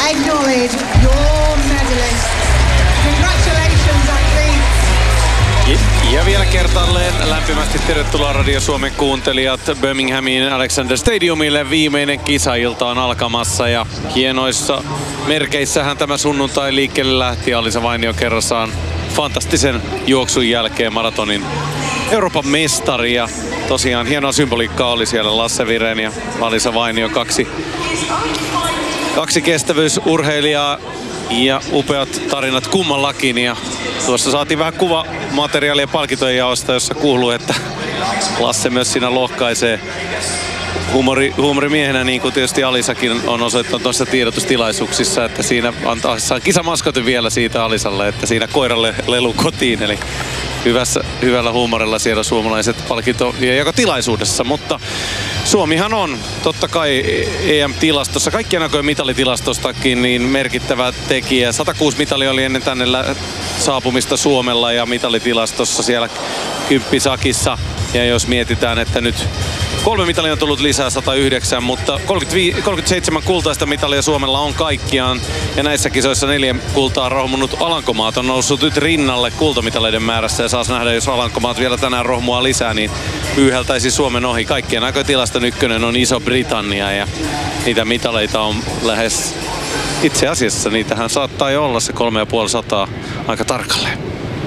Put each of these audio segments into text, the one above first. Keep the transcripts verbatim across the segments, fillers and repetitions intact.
acknowledge your medalists. Congratulations, athletes. Ja vielä kertaalleen lämpimästi tervetuloa Radio Suomen kuuntelijat Birminghamin Alexander Stadiumille. Viimeinen kisailta on alkamassa ja hienoissa merkeissähän tämä sunnuntai liikkeelle lähti. Alisa Vainio kerrassaan fantastisen juoksun jälkeen maratonin Euroopan mestari. Ja tosiaan hienoa symboliikkaa oli siellä Lasse Viren ja Alisa Vainio, kaksi, kaksi kestävyysurheilijaa. Ja upeat tarinat kummallakin. Ja tuossa saatiin vähän kuvamateriaalia palkintojen jaosta, jossa kuuluu, että Lasse myös siinä lohkaisee huumori, huumorimiehenä, niin kuin tietysti Alisakin on osoittanut tuossa tiedotustilaisuuksissa, että siinä antaa kisamaskotin vielä siitä Alisalle, että siinä koiralle lelu kotiin. Eli hyvässä, hyvällä huumorilla siellä suomalaiset palkintojakotilaisuudessa, mutta Suomihan on totta kai E M-tilastossa, kaikkien aikojen mitalitilastostakin, niin merkittävä tekijä. sata kuusi mitalia oli ennen tänne saapumista Suomella ja mitalitilastossa siellä kymppisakissa. Ja jos mietitään, että nyt kolme mitalia on tullut lisää, sata yhdeksän, mutta kolmekymmentäseitsemän kultaista mitalia Suomella on kaikkiaan. Ja näissä kisoissa neljä kultaa rohmunut Alankomaat on noussut nyt rinnalle kultamitaleiden määrässä. Ja saas nähdä, jos Alankomaat vielä tänään rohmua lisää, niin pyyhältäisi Suomen ohi. Kaikkien aikojen tilaston ykkönen on Iso-Britannia ja niitä mitaleita on lähes, itse asiassa niitähän saattaa jo olla se kolme ja puoli sataa aika tarkalleen.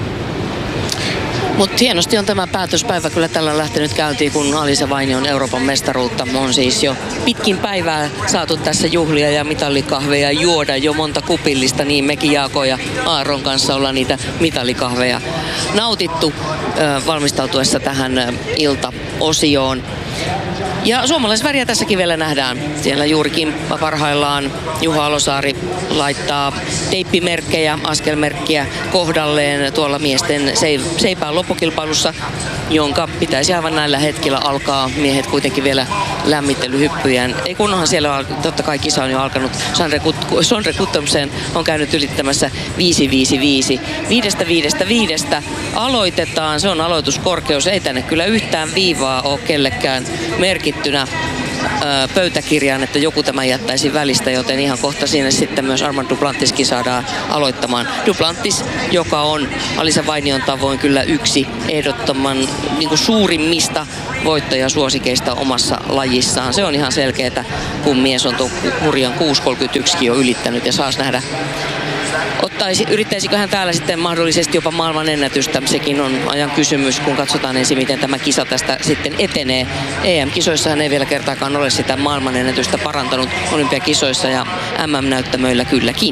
Mutta hienosti on tämä päätöspäivä kyllä tällä lähtenyt käyntiin, kun Alisa Vainion Euroopan mestaruutta on siis jo pitkin päivää saatu tässä juhlia ja mitallikahveja juoda jo monta kupillista, niin mekin Jaako ja Aaron kanssa ollaan niitä mitallikahveja nautittu äh, valmistautuessa tähän äh, iltaosioon. Ja suomalaisväriä tässäkin vielä nähdään. Siellä juurikin parhaillaan Juha Alosaari laittaa teippimerkkejä, askelmerkkiä kohdalleen tuolla miesten seipään loppukilpailussa, jonka pitäisi aivan näillä hetkillä alkaa. Miehet kuitenkin vielä lämmittelyhyppyjään. Ei kunnohan siellä on, totta kai kisa on jo alkanut. Sondre Guttormsen on käynyt ylittämässä viisi viisi viisi. Viidestä viidestä viidestä aloitetaan. Se on aloituskorkeus. Ei tänne kyllä yhtään viivaa ole kellekään merkittynä pöytäkirjaan, että joku tämän jättäisi välistä, joten ihan kohta sinne sitten myös Armand Duplantiskin saadaan aloittamaan. Duplantis, joka on Alisa Vainion tavoin kyllä yksi ehdottoman niin kuin suurimmista voittajasuosikeista omassa lajissaan. Se on ihan selkeää, kun mies on tuon hurjan kuusi kolmekymmentäyksi jo ylittänyt ja saas nähdä, Ottaisi, yrittäisikö hän täällä sitten mahdollisesti jopa maailman ennätystä? Sekin on ajan kysymys, kun katsotaan ensin, miten tämä kisa tästä sitten etenee. E M-kisoissa hän ei vielä kertaakaan ole sitä maailman ennätystä parantanut olympiakisoissa ja M M-näyttämöillä kylläkin.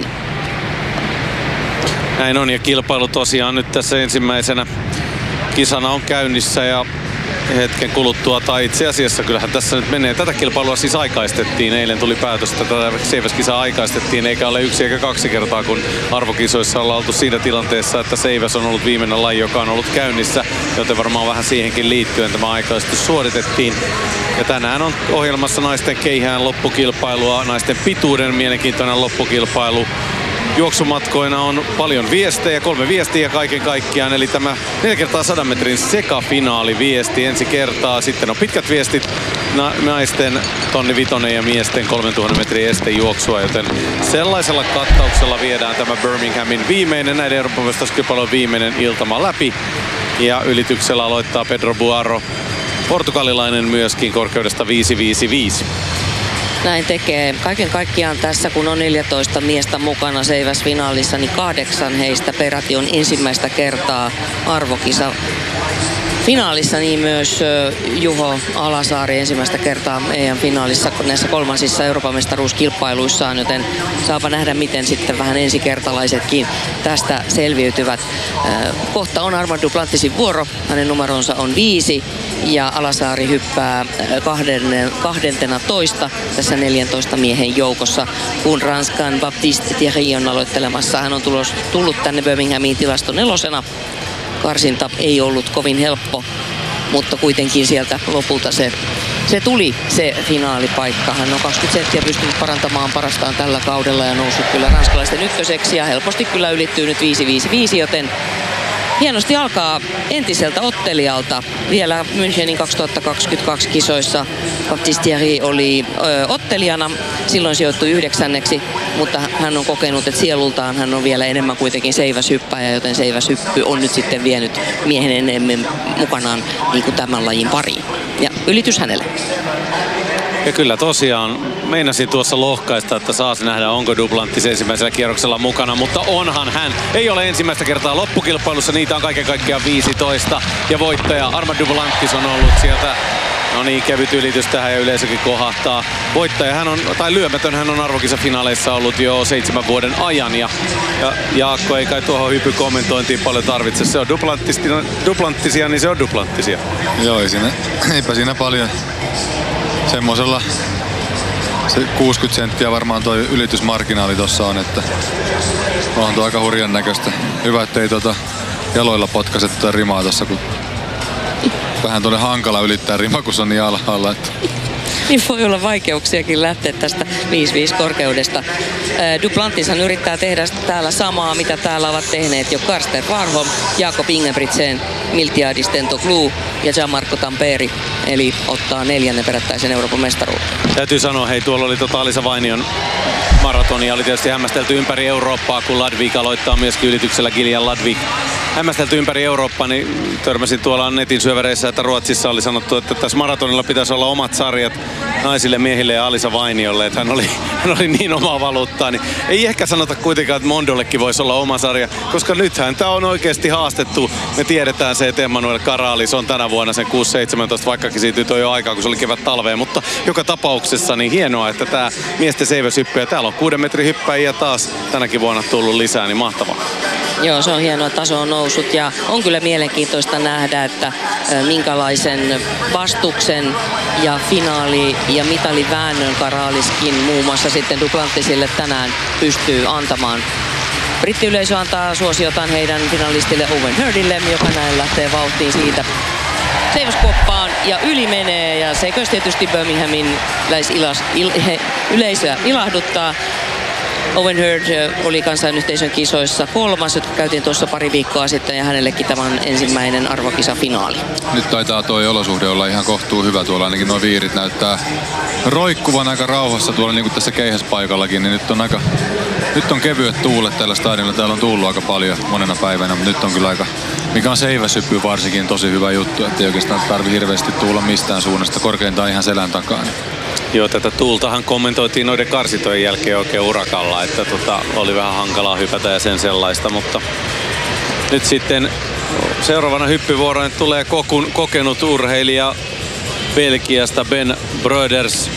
Näin on, ja kilpailu tosiaan nyt tässä ensimmäisenä kisana on käynnissä ja hetken kuluttua, tai itse asiassa kyllähän tässä nyt menee. Tätä kilpailua siis aikaistettiin. Eilen tuli päätös, että tätä seiväskisaa aikaistettiin, eikä ole yksi eikä kaksi kertaa, kun arvokisoissa ollaan oltu siinä tilanteessa, että seiväs on ollut viimeinen laji, joka on ollut käynnissä, joten varmaan vähän siihenkin liittyen tämä aikaistus suoritettiin. Ja tänään on ohjelmassa naisten keihään loppukilpailua, naisten pituuden mielenkiintoinen loppukilpailu. Juoksumatkoina on paljon viestejä, kolme viestiä kaiken kaikkiaan, eli tämä neljä kertaa sadan metrin sekafinaali viesti ensi kertaa. Sitten on pitkät viestit, na- naisten tonni vitonen ja miesten kolmetuhatta metrin estejuoksua, joten sellaisella kattauksella viedään tämä Birminghamin viimeinen, näiden Euroopan mestaruuskilpailun viimeinen iltama läpi. Ja ylityksellä aloittaa Pedro Buarro, portugalilainen myöskin korkeudesta viisi viisi viisi. Näin tekee. Kaiken kaikkiaan tässä, kun on neljätoista miestä mukana seiväsfinaalissa, niin kahdeksan heistä peräti on ensimmäistä kertaa arvokisa finaalissa, niin myös Juho Alasaari ensimmäistä kertaa E M-finaalissa näissä kolmansissa Euroopan mestaruuskilpailuissaan, joten saapa nähdä, miten sitten vähän ensikertalaisetkin tästä selviytyvät. Kohta on Armand Duplantisin vuoro, hänen numeronsa on viisi ja Alasaari hyppää kahdentena toista tässä neljäntoista miehen joukossa, kun Ranskan Baptiste Thierry on aloittelemassa. Hän on tulos, tullut tänne Birminghamiin tilasto nelosena. Karsinta ei ollut kovin helppo, mutta kuitenkin sieltä lopulta se, se tuli se finaalipaikka. Hän on kaksikymmentä senttiä pystynyt parantamaan parastaan tällä kaudella ja noussut kyllä ranskalaisten ykköseksi ja helposti kyllä ylittyy nyt viisi viisi viisi, joten hienosti alkaa entiseltä ottelijalta. Vielä Münchenin kaksituhattakaksikymmentäkaksi kisoissa Baptiste Thierry oli ö, ottelijana. Silloin sijoittui yhdeksänneksi, mutta hän on kokenut, että sielultaan hän on vielä enemmän kuitenkin seiväshyppäjä, joten seiväshyppy on nyt sitten vienyt miehen enemmän mukanaan niin kuin tämän lajin pariin. Ja ylitys hänelle. Ja kyllä tosiaan meinasin tuossa lohkaista, että saas nähdä, onko Duplantis ensimmäisellä kierroksella mukana, mutta onhan hän. Ei ole ensimmäistä kertaa loppukilpailussa, niitä on kaiken kaikkiaan viisitoista. Ja voittaja Armand Duplantis on ollut sieltä, no niin, kevyt ylitys tähän ja yleisökin kohahtaa. Voittaja hän on, tai lyömätön hän on arvokisafinaaleissa ollut jo seitsemän vuoden ajan. Ja, ja Jaakko ei kai tuohon hypykommentointiin paljon tarvitse. Se on Duplantisia, Duplantisia, niin se on Duplantisia. Joo, ei siinä, eipä siinä paljon. Semmoisella se kuusikymmentä senttiä varmaan toi ylitysmarginaali tossa on, että onhan tuo aika hurjan näköistä. Hyvä, ettei tuota jaloilla potkaise tuota rimaa tossa, kun vähän tuonne hankala ylittää rima, kun se on niin alhaalla. Että niin voi olla vaikeuksiakin lähteä tästä viisi viisi korkeudesta. Duplantishan yrittää tehdä täällä samaa, mitä täällä ovat tehneet jo Karsten Warholm, Jakob Ingebrigtsen, Miltiadis Tentoglou ja Gianmarco Tamperi. Eli ottaa neljännen perättäisen Euroopan mestaruuden. Täytyy sanoa, hei, tuolla oli tota Alisa Vainion maratonia. Oli tietysti hämmästelty ympäri Eurooppaa, kun Ludwig aloittaa myöskin ylityksellä. Gillian Ludwig hämmästelty ympäri Eurooppaa, niin törmäsin tuolla netin syövereissä, että Ruotsissa oli sanottu, että tässä maratonilla pitäisi olla omat sarjat naisille, miehille ja Alisa Vainiolle, että hän oli, hän oli niin omaa valuuttaa, niin ei ehkä sanota kuitenkaan, että Mondollekin voisi olla oma sarja, koska nythän tämä on oikeasti haastettu. Me tiedetään se, että Emmanuel Karalis on tänä vuonna sen kuusi seitsemäntoista, vaikkakin siitä nyt on jo aikaa, kun se oli kevät talveen, mutta joka tapauksessa niin hienoa, että tämä miesten seiväshyppy, ja täällä on kuuden metrin hyppäjiä taas tänäkin vuonna tullut lisää, niin mahtavaa. Joo, se on hienoa, taso on noussut ja on kyllä mielenkiintoista nähdä, että minkälaisen vastuksen ja finaali- ja mitaliväännön Karaliskin muun muassa sitten Duplantisille tänään pystyy antamaan. Brittiyleisö antaa suosiotaan heidän finalistille Owen Hurdille, joka näin lähtee vauhtiin siitä seiväskuoppaan ja yli menee, ja se tietysti Birminghamin ilas, il, he, yleisöä ilahduttaa. Owen Hurd oli kansainyhteisön kisoissa kolmas, jotka käytiin tuossa pari viikkoa sitten, ja hänellekin tämä on ensimmäinen arvokisafinaali. Nyt taitaa tuo olosuhde olla ihan kohtuu hyvä tuolla, ainakin nuo viirit näyttää roikkuvan aika rauhassa tuolla niin kuin tässä keihäspaikallakin, niin nyt on aika nyt on kevyet tuulet tällä stadionilla. Täällä on tullut aika paljon monena päivänä, mutta nyt on kyllä aika, mikä on seiväshyppy varsinkin, tosi hyvä juttu, että ei oikeastaan tarvi hirveästi tuulla mistään suunnasta, korkeintaan ihan selän takaa. Joo, tätä tuultahan kommentoitiin noiden karsitojen jälkeen oikein urakalla, että tota, oli vähän hankalaa hypätä ja sen sellaista, mutta nyt sitten seuraavana hyppyvuoroon tulee kokun, kokenut urheilija Belgiasta Ben Broeders,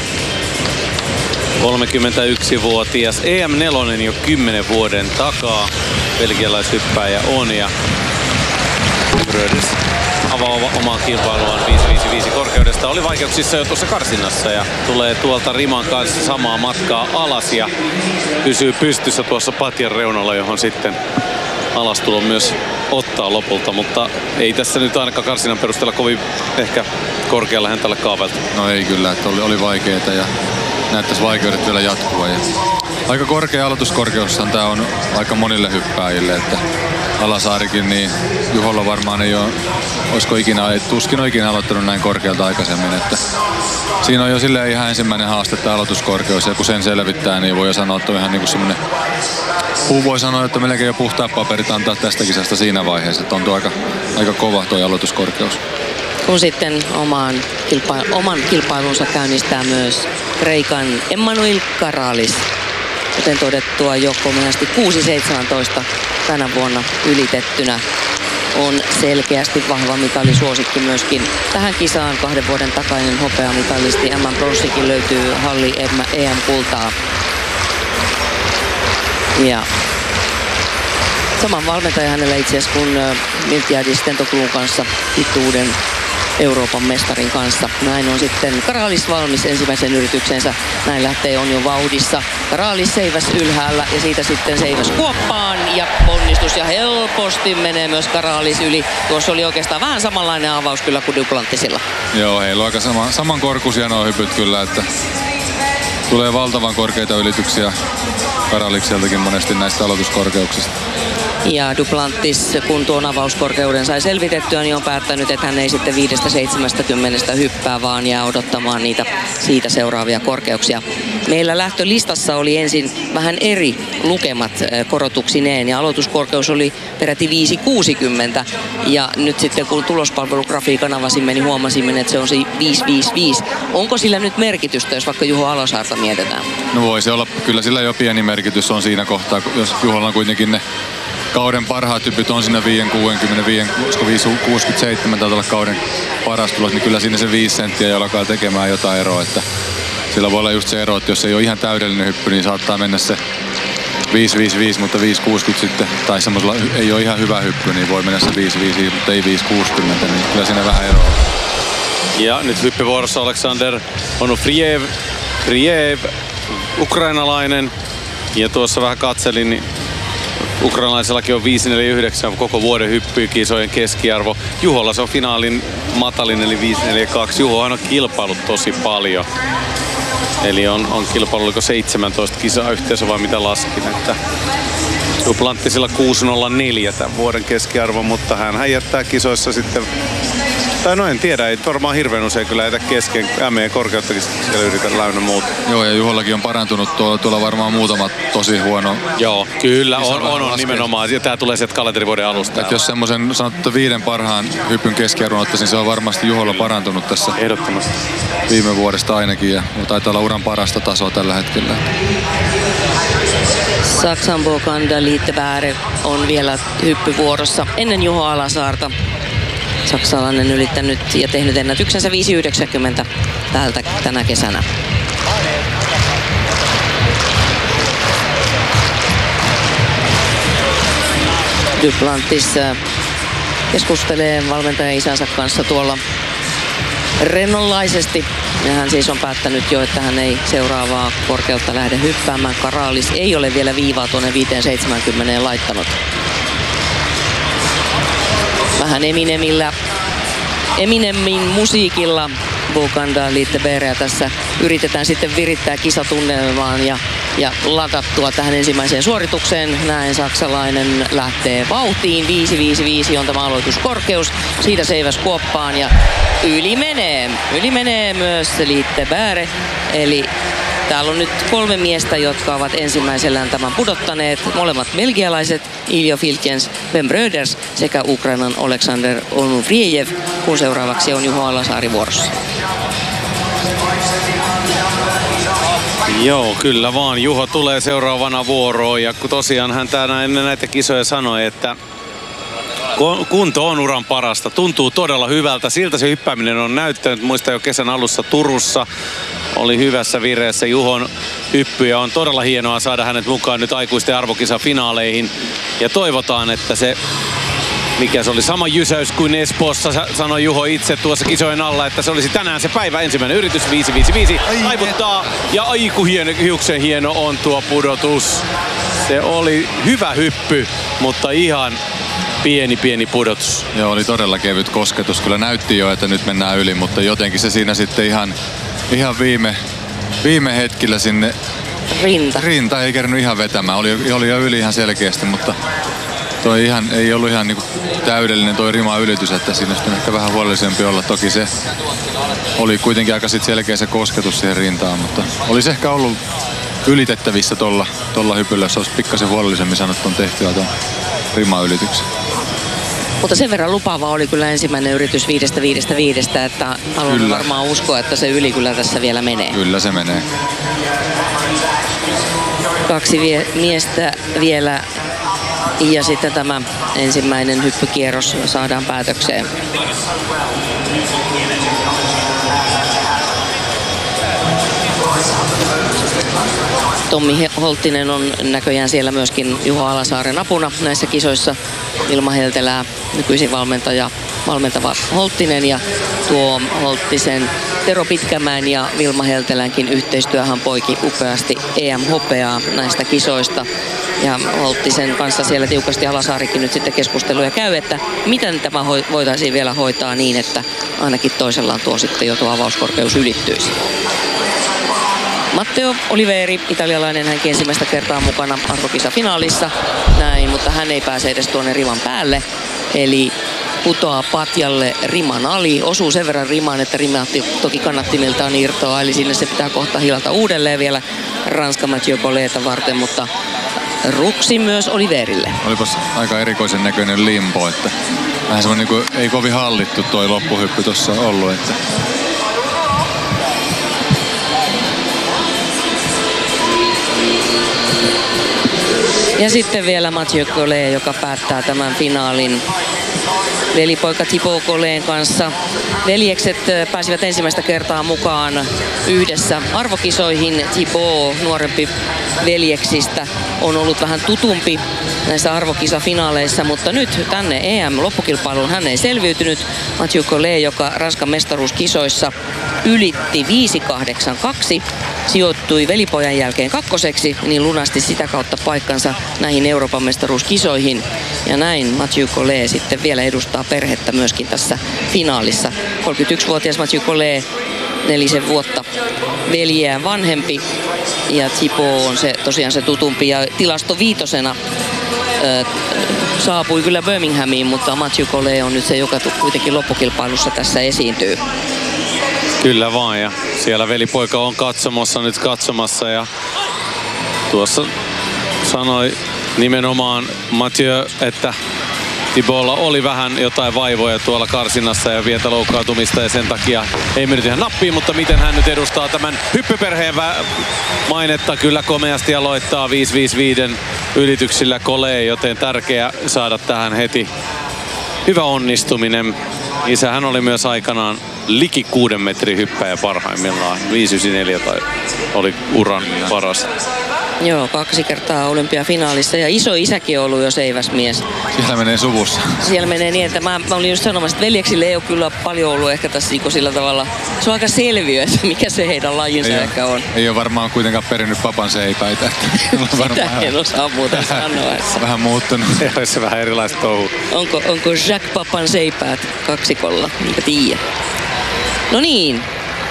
kolmekymmentäyksivuotias, E M neljä jo kymmenen vuoden takaa, belgialaishyppääjä on, ja Broeders avaa omaa kilpailuaan viisi viisi viisi korkeudesta. Oli vaikeuksissa jo tuossa karsinnassa ja tulee tuolta riman kanssa samaa matkaa alas ja pysyy pystyssä tuossa patjan reunalla, johon sitten alastulo myös ottaa lopulta, mutta ei tässä nyt ainakaan karsinnan perusteella kovin ehkä korkealla hän tällä kaavelta. No ei kyllä, että oli, oli vaikeita ja näyttäisi vaikeudet vielä jatkua. Ja aika korkea aloituskorkeushan tää on aika monille hyppääjille, että Alasaarikin, niin Juholla varmaan ei ole, olisiko ikinä, ei tuskin ole ikinä aloittanut näin korkealta aikaisemmin, että siinä on jo silleen ihan ensimmäinen haaste tämä aloituskorkeus, ja kun sen selvittää, niin voi jo sanoa, että on ihan niin kuin semmoinen, puu voi sanoa, että melkein jo puhtaat paperit antaa tästä kisasta siinä vaiheessa, että on tuo aika, aika kova tuo aloituskorkeus. Kun sitten oman, kilpa- oman kilpailunsa käynnistää myös Kreikan Emmanuel Karalis, kuten todettua jo komeasti kuusi seitsemäntoista tänä vuonna ylitettynä, on selkeästi vahva mitalisuosikki myöskin tähän kisaan. Kahden vuoden takainen hopeamitalisti Emma Bronssikin löytyy halli E M-kultaa. Ja saman valmentaja hänellä itse asiassa kuin Miltiadis Tentogloun kanssa, pituuden Euroopan mestarin kanssa. Näin on sitten Karalis valmis ensimmäisen yrityksensä. Näin lähtee, on jo vauhdissa. Karalis seiväs ylhäällä ja siitä sitten seiväs kuoppaan ja ponnistus ja helposti menee myös Karalis yli. Tuossa oli oikeastaan vähän samanlainen avaus kyllä kuin Duplantisilla. Joo, heillä on aika sama, samankorkuisia nuo hypyt kyllä, että tulee valtavan korkeita ylityksiä Karalikseltakin monesti näistä aloituskorkeuksista. Ja Duplantis, kun tuon avauskorkeuden sai selvitettyä, niin on päättänyt, että hän ei sitten viidestä seitsemästäkymmenestä hyppää, vaan jää odottamaan niitä siitä seuraavia korkeuksia. Meillä lähtölistassa oli ensin vähän eri lukemat korotuksineen ja aloituskorkeus oli peräti viisi kuusikymmentä. Ja nyt sitten kun tulospalvelugrafiikan avasimme, niin huomasimme, että se on se viisi viisi viisi. Onko sillä nyt merkitystä, jos vaikka Juho Alosaarta mietitään? No voi se olla, kyllä sillä jo pieni merkitys on siinä kohtaa, jos Juholla on kuitenkin ne kauden parhaat hypyt on siinä viisi kuusikymmentä, viisi kuusikymmentäseitsemän taitaa olla kauden paras tulos, niin kyllä siinä se viisi senttiä jo alkaa tekemään jotain eroa. Että sillä voi olla just se ero, että jos ei ole ihan täydellinen hyppy, niin saattaa mennä se viisi viisi viisi, mutta viisi kuusikymmentä sitten, tai semmoisella ei ole ihan hyvä hyppy, niin voi mennä se viisi viisi viisi, mutta ei viisi kuusikymmentä, niin kyllä siinä vähän eroa. Ja nyt hyppyvuorossa Aleksander Onufriev, Friev, ukrainalainen. Ja tuossa vähän katselin, niin ukrainalaisellakin on viisi neljä yhdeksän koko vuoden hyppykisojen keskiarvo. Juholla se on finaalin matalin eli viisi neljä kaksi. Juhohan on kilpailut tosi paljon. Eli on, on kilpailu, oliko seitsemäntoista kisaa yhteensä vai mitä laskin. Että Duplanttisilla kuusi nolla neljä tämän vuoden keskiarvo, mutta hän jättää kisoissa sitten. Tai no en tiedä, ei varmaan hirveän usein kyllä jätä kesken. M E-korkeuttakin siellä yritän läynnä muuta. Joo, ja Juhollakin on parantunut. Tuolla, tuolla varmaan muutama tosi huono. Joo, kyllä on, on, on nimenomaan. Ja tää tulee sieltä kalenterivuoden alusta. Et jos semmoisen sanottu viiden parhaan hypyn keskiarvon ottaisin, se on varmasti Juholla parantunut tässä. Ehdottomasti. Viime vuodesta ainakin. Ja taitaa olla uran parasta tasoa tällä hetkellä. Saksan Bokanda Liitteberg on vielä hyppyvuorossa ennen Juho Alasaarta. Saksalainen ylittänyt ja tehnyt ennätyksensä viisi yhdeksänkymmentä täältä tänä kesänä. Duplantis keskustelee valmentajan isänsä kanssa tuolla rennonlaisesti. Ja hän siis on päättänyt jo, että hän ei seuraavaa korkeutta lähde hyppäämään. Karalis ei ole vielä viivaa tuonne viisi seitsemänkymmentä laittanut. Vähän Eminemillä, Eminemin musiikilla Bokanda Liittebergia tässä yritetään sitten virittää kisatunnelmaan ja, ja ladattua tähän ensimmäiseen suoritukseen. Näin saksalainen lähtee vauhtiin. viisi viisi viisi on tämä aloituskorkeus. Siitä seiväs kuoppaan ja yli menee. Yli menee myös Liitteberg. Eli täällä on nyt kolme miestä, jotka ovat ensimmäisellään tämän pudottaneet. Molemmat belgialaiset, Iljo Filkens, Ben Bröders sekä Ukrainan Aleksander Onufriev, kun seuraavaksi on Juho Alasaari vuorossa. Joo, kyllä vaan. Juho tulee seuraavana vuoroon ja tosiaan hän täällä ennen näitä kisoja sanoi, että kunto on uran parasta. Tuntuu todella hyvältä. Siltä se hyppääminen on näyttänyt. Muistan jo kesän alussa Turussa. Oli hyvässä vireessä Juhon hyppy ja on todella hienoa saada hänet mukaan nyt aikuisten arvokisafinaaleihin. Ja toivotaan, että se, mikä se oli sama jysäys kuin Espoossa, sanoi Juho itse tuossa kisojen alla, että se olisi tänään se päivä ensimmäinen yritys viisi viisi viisi. Taivuttaa ja aiku hieno, hiuksen hieno on tuo pudotus. Se oli hyvä hyppy, mutta ihan pieni pieni pudotus. Joo, oli todella kevyt kosketus. Kyllä näytti jo, että nyt mennään yli, mutta jotenkin se siinä sitten ihan, ihan viime, viime hetkillä sinne Rinta. Rinta ei kerännyt ihan vetämään. Oli, oli jo yli ihan selkeästi, mutta toi ihan, ei ollut ihan niinku täydellinen toi rima ylitys, että siinä olisi ehkä vähän huolellisempi olla. Toki se oli kuitenkin aika sit selkeä se kosketus siihen rintaan, mutta olisi ehkä ollut ylitettävissä tolla, tolla hypyllä, jos olisi pikkasen huolellisemmin sanottu on tehtyä tuon rimaylityksen. Mutta sen verran lupaava oli kyllä ensimmäinen yritys viidestä viidestä viidestä, että haluan varmaan uskoa, että se yli kyllä tässä vielä menee. Kyllä se menee. Kaksi vie- miestä vielä ja sitten tämä ensimmäinen hyppykierros saadaan päätökseen. Tommi Holttinen on näköjään siellä myöskin Juho Alasaaren apuna näissä kisoissa. Vilma Heltelää, nykyisin valmentaja, valmentava Holttinen ja tuo Holttisen Tero Pitkämäen ja Vilma Heltelänkin yhteistyöhän poiki upeasti E M-hopeaa näistä kisoista. Ja Holttisen kanssa siellä tiukasti Alasaarikin nyt sitten keskusteluja käy, että miten tämä voitaisiin vielä hoitaa niin, että ainakin toisellaan tuo sitten jo tuo avauskorkeus ylittyisi. Matteo Oliveri, italialainen, hänkin ensimmäistä kertaa mukana arvokisafinaalissa. Näin, mutta hän ei pääse edes tuonne riman päälle. Eli putoaa patjalle riman ali, osuu sen verran rimaan, että rima toki kannattimiltaan irtoaa, eli sinne se pitää kohta hilata uudelleen vielä Ranska Mathieu Collet'ta varten, mutta ruksi myös Oliverille. Olipas aika erikoisen näköinen limbo, että vähän semmoinen niin kuin, ei kovin hallittu toi loppuhyppy tuossa ollut, että ja sitten vielä Mathieu Collet, joka päättää tämän finaalin velipoika Thibaut Colletin kanssa. Veljekset pääsivät ensimmäistä kertaa mukaan yhdessä arvokisoihin. Thibaut, nuorempi veljeksistä, on ollut vähän tutumpi näissä arvokisafinaaleissa, mutta nyt tänne E M-loppukilpailuun hän ei selviytynyt. Mathieu Collet, joka Ranskan mestaruuskisoissa ylitti viisi kahdeksan kaksi, sijoittui velipojan jälkeen kakkoseksi, niin lunasti sitä kautta paikkansa näihin Euroopan mestaruuskisoihin. Ja näin Mathieu Collet sitten vielä edustaa perhettä myöskin tässä finaalissa. kolmekymmentäyksivuotias Mathieu Collet, nelisen vuotta veljeään vanhempi. Ja Thibaut on se, tosiaan se tutumpi ja tilastoviitosena ö, saapui kyllä Birminghamiin, mutta Mathieu Collet on nyt se, joka kuitenkin loppukilpailussa tässä esiintyy. Kyllä vaan, ja siellä velipoika on katsomassa nyt katsomassa, ja tuossa sanoi nimenomaan Mathieu, että Thibautlla oli vähän jotain vaivoja tuolla karsinnassa ja pientä loukkaantumista, ja sen takia ei mennyt ihan nappiin, mutta miten hän nyt edustaa tämän hyppyperheen mainetta, kyllä komeasti aloittaa viisi viisi viisi ylityksillä Collet, joten tärkeää saada tähän heti hyvä onnistuminen. Isähän oli myös aikanaan liki kuuden metrin hyppäjä parhaimmillaan. viisi yhdeksänkymmentäneljä tai oli uran paras. Joo, kaksi kertaa olympiafinaalissa ja iso isäkin on ollut jo seiväsmies. Siellä menee suvussa. Siellä menee niin, että mä, mä olin just sanomassa, että veljeksille ei ole kyllä paljon ollut ehkä tässä sillä tavalla. Se on aika selviö, että mikä se heidän lajinsa ei ehkä on. Ei ole varmaan kuitenkaan perinnyt papan seipäitä. Sitä en osaa muuten sanoa. Vähän muuttunut. Ei ole se vähän erilaista touhu. Onko, onko Jacques Papan seipäät kaksikolla? Enpä tiedä. No niin.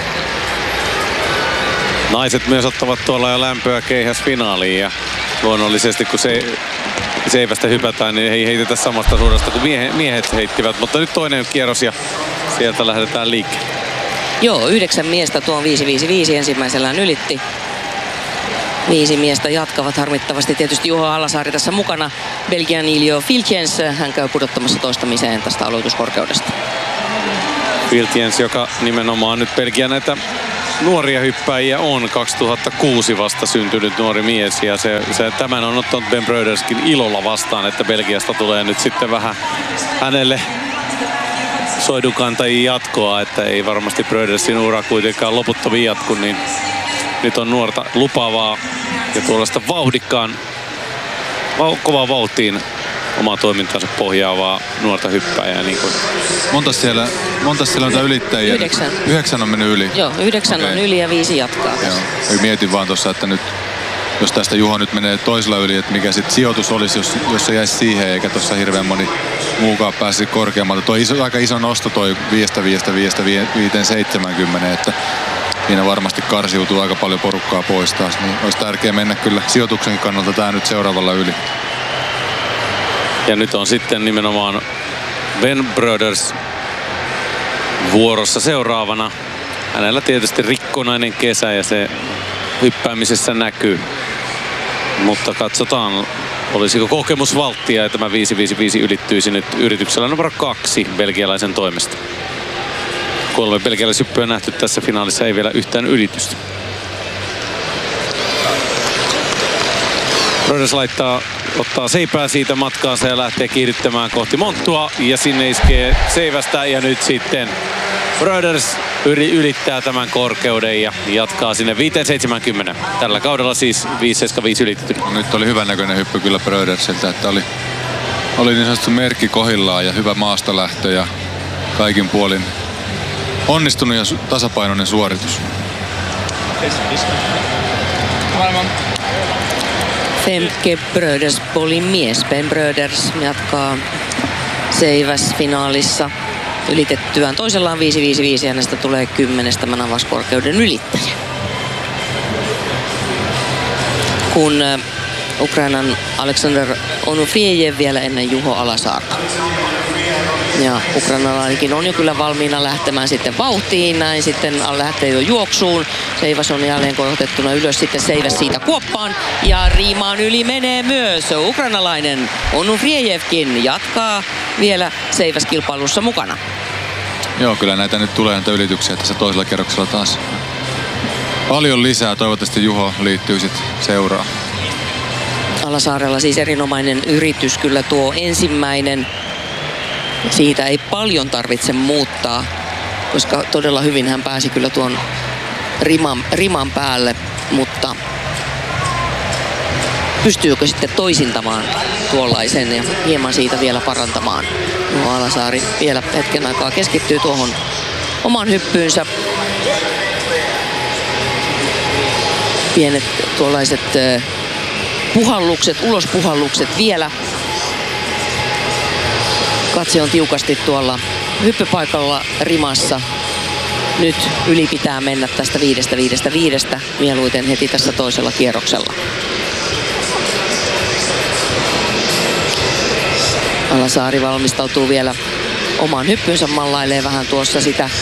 Naiset myös ottavat tuolla jo lämpöä keihäsfinaaliin, ja luonnollisesti kun se seivästä hypätään, niin ei heitetä samasta suudasta kuin miehe, miehet heittivät. Mutta nyt toinen kierros ja sieltä lähdetään liikkeelle. Joo, yhdeksän miestä tuon viisi viisi viisi ensimmäisellään ylitti. Viisi miestä jatkavat harmittavasti. Tietysti Juho Hallasaari tässä mukana. Belgian Ilio Filtjens, hän käy pudottamassa toistamiseen tästä aloituskorkeudesta. Filtjens, joka nimenomaan nyt Belgian näitä nuoria hyppäjiä on, kaksituhattakuusi vasta syntynyt nuori mies, ja se, se, tämän on ottanut Ben Bröderskin ilolla vastaan, että Belgiasta tulee nyt sitten vähän hänelle soidunkantajia jatkoa, että ei varmasti Brödersin ura kuitenkaan loputtomiin jatku, niin nyt on nuorta lupaavaa ja tuollaista vauhdikkaan, vau, kovaa vauhtiin omaa toimintansa pohjaavaa nuorta hyppääjää. Niin kuin. Monta siellä, monta siellä on ylittäjiä? Yhdeksän. Yhdeksän on mennyt yli? Joo, yhdeksän okay. on yli ja viisi jatkaa. Joo. Mietin vaan tuossa, että nyt, jos tästä Juho nyt menee toisella yli, että mikä sitten sijoitus olisi, jos, jos se jäisi siihen, eikä tuossa hirveän moni muukaan pääsi korkeammalta. Tuo iso, aika iso nosto toi viisi viisi viisi viisi seitsemänkymmentä, että siinä varmasti karsiutuu aika paljon porukkaa pois taas. Niin olisi tärkeää mennä kyllä sijoituksen kannalta tää nyt seuraavalla yli. Ja nyt on sitten nimenomaan Ben Bröders vuorossa seuraavana. Hänellä tietysti rikkonainen kesä ja se hyppäämisessä näkyy. Mutta katsotaan, olisiko kokemusvalttia, ja tämä viisi viisi viisi ylittyisi nyt yrityksellä numero kaksi belgialaisen toimesta. Kolme belgialaishyppyä nähty tässä finaalissa, ei vielä yhtään ylitystä. Bröders laittaa, ottaa seipää siitä matkaansa ja lähtee kiihdyttämään kohti monttua, ja sinne iskee seivästä, ja nyt sitten Bröders ylittää tämän korkeuden ja jatkaa sinne viisi seitsemänkymmentä. Tällä kaudella siis viisi seitsemänkymmentäviisi ylitetty. Nyt oli hyvän näköinen hyppy kyllä Brödersiltä, että oli, oli niin sanottu merkki kohillaan ja hyvä maastolähtö ja kaikin puolin onnistunut ja tasapainoinen suoritus. Femke Bröders Polin mies. Ben Bröders jatkaa seiväsfinaalissa ylitettyään toisellaan viisi viisi viisi, ja hänestä tulee kymmenes tämän avauskorkeuden ylittäjä. kun Ukrainan Aleksander Onufriejev vielä ennen Juho Alasaarta. Ja ukrainalainenkin on jo kyllä valmiina lähtemään sitten vauhtiin, näin sitten lähtee jo juoksuun. Seivas on jälleen korotettuna ylös, sitten Seivas siitä kuoppaan ja riimaan yli menee myös ukrainalainen Onufriejevkin jatkaa vielä Seivas-kilpailussa mukana. Joo, kyllä näitä nyt tulee näitä ylityksiä tässä toisella kerroksella taas. Paljon lisää, toivottavasti Juho liittyy sitten seuraan. Alasaarella siis erinomainen yritys, kyllä tuo ensimmäinen. Siitä ei paljon tarvitse muuttaa, koska todella hyvin hän pääsi kyllä tuon riman, riman päälle, mutta pystyykö sitten toisintamaan tuollaisen ja hieman siitä vielä parantamaan. No, Alasaari vielä hetken aikaa keskittyy tuohon oman hyppyynsä. Pienet tuollaiset puhallukset, ulospuhallukset vielä. Katse on tiukasti tuolla hyppypaikalla rimassa. Nyt yli pitää mennä tästä viidestä, viidestä, viidestä, mieluiten heti tässä toisella kierroksella. Alasaari valmistautuu vielä oman hyppynsä, mallailee vähän tuossa sitä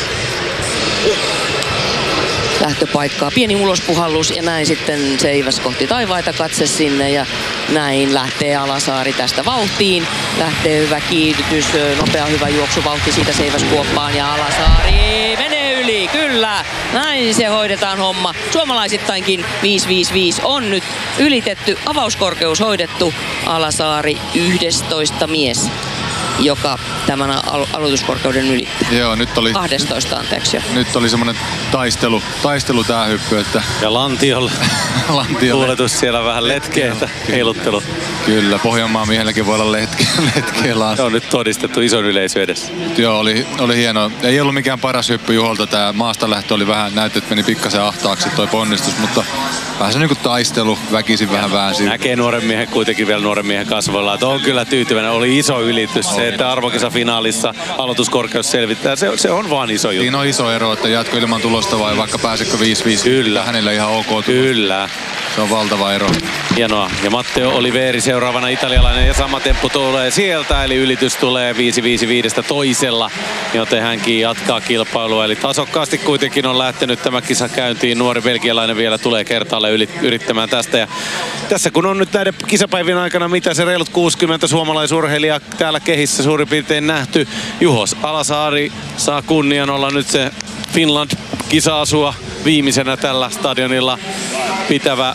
lähtöpaikkaa. Pieni ulospuhallus ja näin sitten Seivas kohti taivaita, katse sinne ja näin lähtee Alasaari tästä vauhtiin. Lähtee hyvä kiihdytys, nopea hyvä juoksuvauhti siitä Seivas kuoppaan ja Alasaari menee yli, kyllä. Näin se hoidetaan homma. Suomalaisittainkin viisi viisi viisi on nyt ylitetty, avauskorkeus hoidettu. Alasaari yhdestoista mies, joka tämän al- aloituskorkeuden ylittää. Joo, nyt oli... kaksitoista anteeksi jo. Nyt oli semmonen taistelu, taistelu tää hyppy, että... Ja Lantiolle. Lantiolle. Tuuletus siellä vähän letkeetä, heiluttelu. Kyllä, Pohjanmaan miehelläkin voi olla letkeä, letkeä laas. Se on nyt todistettu ison yleisö edessä. Joo, oli, oli hieno. Ei ollut mikään paras hyppy Juholta. Tää maasta lähtö oli vähän, näytti, että meni pikkasen ahtaaksi toi ponnistus, mutta vähän se niinku taistelu, väkisin vähän väänsi. Näkee nuoren miehen kuitenkin vielä nuoren miehen kasvoilla, että on kyllä tyytyväinen. Oli iso ylitys se, että arvokisafinaalissa aloituskorkeus selvittää. Se, se on vaan iso juttu. Siinä on iso ero, että jatko ilman tulosta vai vaikka pääsekö viisi viisi. Kyllä. Hänellä ihan ok tulos. Kyllä. Se on valtava ero. Hienoa. Ja Matteo Oliveri seuraavana italialainen ja sama temppu tulee sieltä. Eli ylitys tulee viisi viisi viisi toisella, joten hänkin jatkaa kilpailua. Eli tasokkaasti kuitenkin on lähtenyt tämä kisa käyntiin. Nuori belgialainen vielä tulee kertaalle yrittämään tästä. Ja tässä kun on nyt näiden kisapäivien aikana mitä se reilut kuusikymmentä suomalaisurheilijaa täällä kehissä suurin piirtein nähty. Juho Alasaari saa kunnian olla nyt se Finland kisa-asua viimeisenä tällä stadionilla pitävä,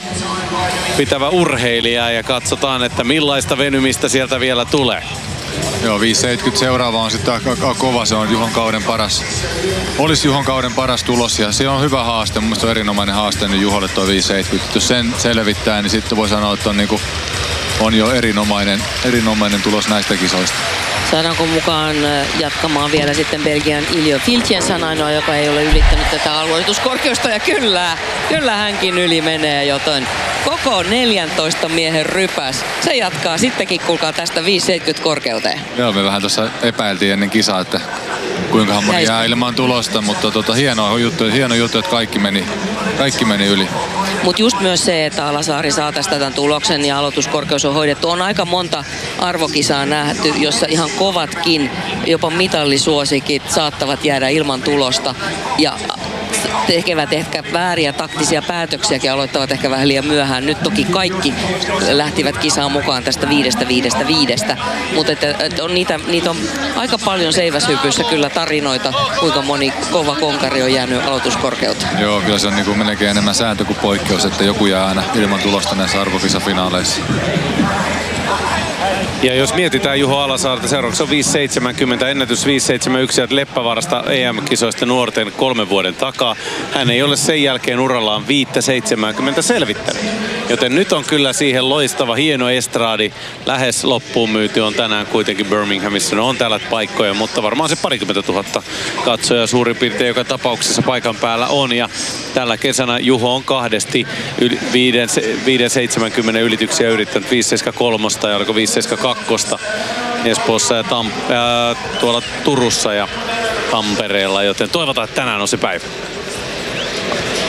pitävä urheilija ja katsotaan, että millaista venymistä sieltä vielä tulee. Joo, viisi seitsemänkymmentä seuraava on sitten aika kova, se on Juhon kauden paras. Olisi Juhon kauden paras tulos ja se on hyvä haaste, mun mielestä on erinomainen haaste niin Juholle tuo viisi seitsemänkymmentä. Jos sen selvittää, niin sitten voi sanoa, että on, niinku, on jo erinomainen, erinomainen tulos näistä kisoista. Saadaanko mukaan jatkamaan vielä sitten Belgian Iljo Filtjensan ainoa, joka ei ole ylittänyt tätä aloituskorkeusta. Ja kyllä, kyllä hänkin yli menee, joten koko neljäntoista miehen rypäs. Se jatkaa sittenkin, kuulkaa tästä viisi seitsemänkymmentä korkeuteen. Joo, me vähän tuossa epäiltiin ennen kisaa, että kuinka moni jää ilman tulosta, mutta tota, hieno juttu, hieno juttu, että kaikki meni, kaikki meni yli. Mutta just myös se, että Alasaari saa tästä tämän tuloksen ja aloituskorkeus on hoidettu. On aika monta arvokisaa nähty, jossa ihan kovatkin, jopa mitallisuosikit saattavat jäädä ilman tulosta. Ja tekevät ehkä vääriä taktisia päätöksiäkin, aloittavat ehkä vähän liian myöhään. Nyt toki kaikki lähtivät kisaan mukaan tästä viidestä, viidestä, viidestä. Mutta on niitä, niitä on aika paljon seiväshypyssä kyllä tarinoita, kuinka moni kova konkari on jäänyt aloituskorkeuteen. Joo, kyllä se on niin kuin melkein enemmän sääntö kuin poikkeus, että joku jää aina ilman tulosta näissä arvokisafinaaleissa. Ja jos mietitään Juho Alasaarta, seuraavaksi on viisi seitsemänkymmentä, ennätys viisi seitsemänkymmentäyksi sieltä Leppävaarasta E M-kisoista nuorten kolmen vuoden takaa. Hän ei ole sen jälkeen urallaan viisi seitsemänkymmentä selvittänyt. Joten nyt on kyllä siihen loistava, hieno estraadi. Lähes loppuun myyty on tänään kuitenkin Birminghamissa. No on täällä paikkoja, mutta varmaan se parikymmentä tuhatta katsoja suurin piirtein joka tapauksessa paikan päällä on. Ja tällä kesänä Juho on kahdesti viisi seitsemänkymmentä ylityksiä yrittänyt, viisi seitsemänkymmentäkolme ja oliko viisi seitsemänkymmentäkaksi Espoossa ja Tam- ää, tuolla Turussa ja Tampereella, joten toivotaan, että tänään on se päivä.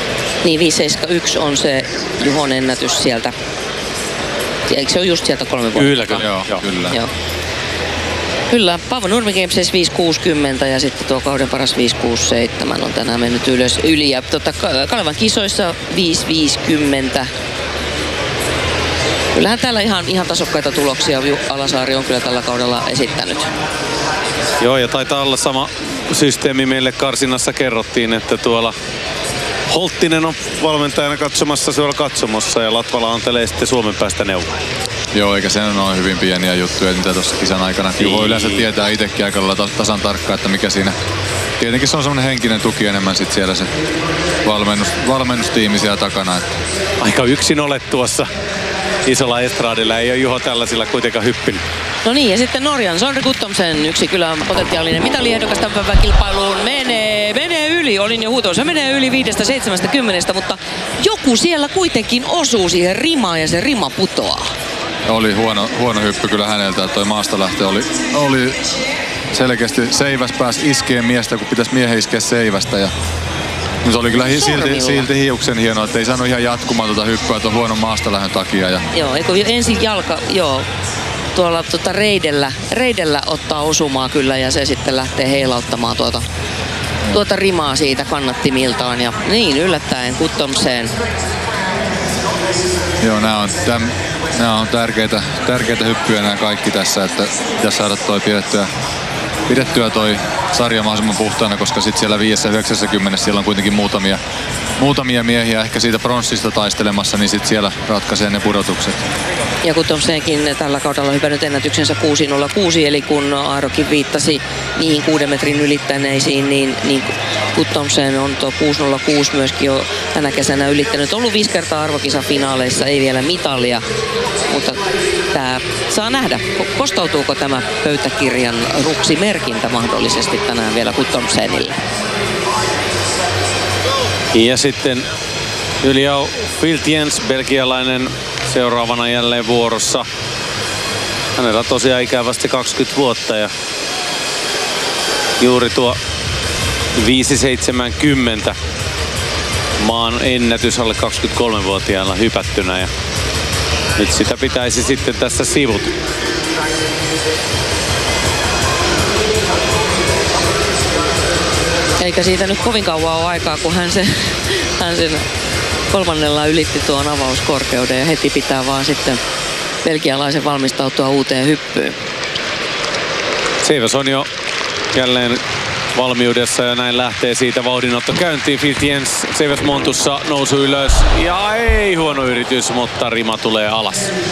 Niin viisi seitsemänkymmentäyksi on se Juhon ennätys sieltä. Eikö se ole just sieltä kolme vuotta? Kyllä, kyllä. Joo, joo. kyllä. Joo. Kyllä, Paavo Nurmi Gamesissa viisi kuusikymmentä ja sitten tuo kauden paras viisi kuusikymmentäseitsemän on tänään mennyt ylös yli. Ja tota, Kalevan kisoissa viisi viisikymmentä. Kyllähän täällä ihan, ihan tasokkaita tuloksia Alasaari on kyllä tällä kaudella esittänyt. Joo, ja taitaa olla sama systeemi meille karsinnassa kerrottiin, että tuolla Holttinen on valmentajana katsomassa siellä katsomossa ja Latvala antelee sitten Suomen päästä neuvoa. Joo, eikä se ole hyvin pieniä juttuja, mitä tuossa kisan aikana. Juho yleensä tietää itsekin aika lailla tasan tarkkaan, että mikä siinä. Tietenkin se on semmoinen henkinen tuki enemmän sit siellä se valmennus, valmennustiimi siellä takana. Että. Aika yksin olet tuossa isolla estraadilla, ei ole Juho tällaisilla kuitenkaan hyppinyt. No niin, ja sitten Norjan Sondre Guttormsen, yksi kyllä potentiaalinen mitaliehdokas tämän päivän kilpailuun, menee, menee yli, olin jo huutoon, se menee yli viidestä seitsemästä kymmenestä, mutta joku siellä kuitenkin osuu siihen rimaan ja se rima putoaa. Oli huono, huono hyppy kyllä häneltä, että toi maasta lähtö oli, oli selkeästi seiväs pääsi iskeen miestä, kun pitäisi miehen iskeä seivästä. Ja se oli kyllä hi- silti, silti hiuksen hienoa, että ei saanut ihan jatkumaan tuota hyppyä tuon huonon maastalähdön takia. Ja. Joo, eikö ensin jalka, joo, tuolla tuota reidellä, reidellä ottaa osumaa kyllä ja se sitten lähtee heilauttamaan tuota, tuota rimaa siitä kannattimiltaan. Ja niin yllättäen Guttormsen. Joo, nämä on, täm, nämä on tärkeitä, tärkeitä hyppyjä nämä kaikki tässä, että pitäisi saada toi pidettyä, pidettyä toi sarja mahdollisimman puhtaana, koska sitten siellä viisi yhdeksänkymmentä siellä on kuitenkin muutamia, muutamia miehiä ehkä siitä pronssista taistelemassa, niin sitten siellä ratkaisee ne pudotukset. Ja Guttormsenkin tällä kaudella on hypännyt ennätyksensä kuusi nolla kuusi, eli kun Aarokin viittasi niihin kuuden metrin ylittäneisiin, niin, niin Guttormsen on tuo kuusi nolla kuusi myöskin jo tänä kesänä ylittänyt. Ollut viisi kertaa arvokisafinaaleissa, ei vielä mitalia, mutta tämä saa nähdä, kostautuuko tämä pöytäkirjan ruksimerkintä mahdollisesti tänään vielä Guttormsenille. Ja sitten Yliau Filtjens, belgialainen, seuraavana jälleen vuorossa. Hänellä tosiaan ikävästi kaksikymmentä vuotta ja juuri tuo viisi seitsemänkymmentä maan ennätys alle kaksikymmentäkolmevuotiailla hypättynä ja nyt sitä pitäisi sitten tässä sivuta. Eikä siitä nyt kovin kauan ole aikaa, kun hän sen, hän sen kolmannella ylitti tuon avauskorkeuden ja heti pitää vaan sitten belgialaisen valmistautua uuteen hyppyyn. Seiväs on jo jälleen valmiudessa ja näin lähtee siitä vauhdinotto käyntiin. Filtjens Seiväs Montussa nousu ylös ja ei huono yritys, mutta rima tulee alas.